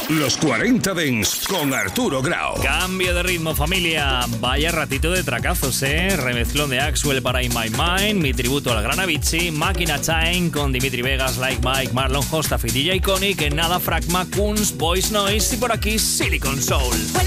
Los 40 Dents con Arturo Grau. Cambio de ritmo, familia. Vaya ratito de tracazos, Remezclón de Axwell para In My Mind, mi tributo al gran Avicii, Máquina Time con Dimitri Vegas, Like Mike, Marlon Hostafi, DJ Iconic, en nada Fragma, Kunz, Voice Noise y por aquí Silicon Soul.